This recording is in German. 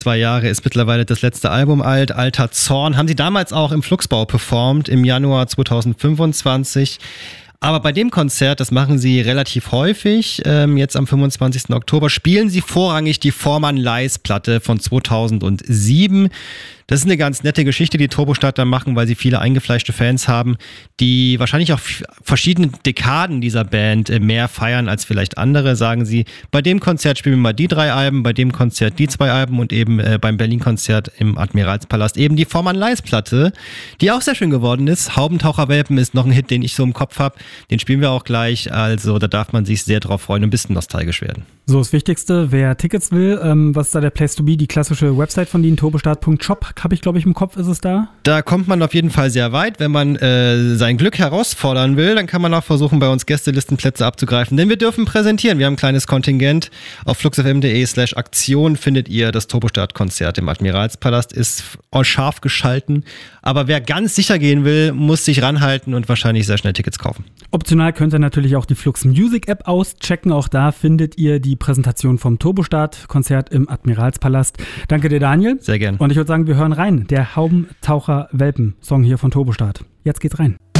2 Jahre ist mittlerweile das letzte Album alt, Alter Zorn. Haben sie damals auch im Fluxbau performt, im Januar 2025. Aber bei dem Konzert, das machen sie relativ häufig, jetzt am 25. Oktober, spielen sie vorrangig die Forman Lies-Platte von 2007. Das ist eine ganz nette Geschichte, die Turbostadt da machen, weil sie viele eingefleischte Fans haben, die wahrscheinlich auch verschiedene Dekaden dieser Band mehr feiern als vielleicht andere, sagen sie. Bei dem Konzert spielen wir mal die 3 Alben, bei dem Konzert die 2 Alben und eben beim Berlin-Konzert im Admiralspalast eben die Forman Lies-Platte, die auch sehr schön geworden ist. Haubentaucherwelpen ist noch ein Hit, den ich so im Kopf habe. Den spielen wir auch gleich, also da darf man sich sehr drauf freuen und ein bisschen nostalgisch werden. So, das Wichtigste, wer Tickets will, was ist da der Place to be? Die klassische Website von denen, turbostart.shop, habe ich glaube ich im Kopf, ist es da? Da kommt man auf jeden Fall sehr weit. Wenn man sein Glück herausfordern will, dann kann man auch versuchen, bei uns Gästelistenplätze abzugreifen, denn wir dürfen präsentieren. Wir haben ein kleines Kontingent. Auf fluxfm.de/Aktion findet ihr das Turbostart-Konzert im Admiralspalast, ist scharf geschalten. Aber wer ganz sicher gehen will, muss sich ranhalten und wahrscheinlich sehr schnell Tickets kaufen. Optional könnt ihr natürlich auch die Flux Music App auschecken. Auch da findet ihr die Präsentation vom Turbostart-Konzert im Admiralspalast. Danke dir, Daniel. Sehr gern. Und ich würde sagen, wir hören rein. Der Haubentaucher-Welpen-Song hier von Turbostart. Jetzt geht's rein.